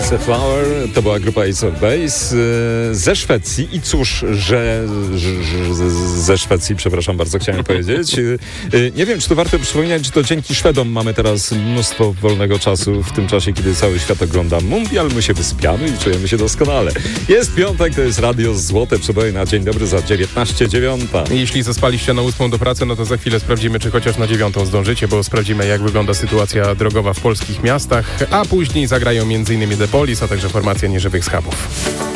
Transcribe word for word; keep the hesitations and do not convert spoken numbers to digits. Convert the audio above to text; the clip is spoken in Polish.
It's a Flower, to była grupa Ace of Base yy, ze Szwecji i cóż, że, że, że ze Szwecji, przepraszam bardzo, chciałem powiedzieć. Yy, yy, nie wiem, czy to warto przypominać, że to dzięki Szwedom mamy teraz mnóstwo wolnego czasu w tym czasie, kiedy cały świat ogląda mundial, my się wysypiamy i czujemy się doskonale. Jest piątek, to jest Radio Złote Przeboje na dzień dobry za dziewiętnaście dziewiąta. Jeśli zaspaliście na ósmą do pracy, no to za chwilę sprawdzimy, czy chociaż na dziewiątą zdążycie, bo sprawdzimy, jak wygląda sytuacja drogowa w polskich miastach, a później zagrają m.in. The Police, a także formacja Nieżywych Schabów.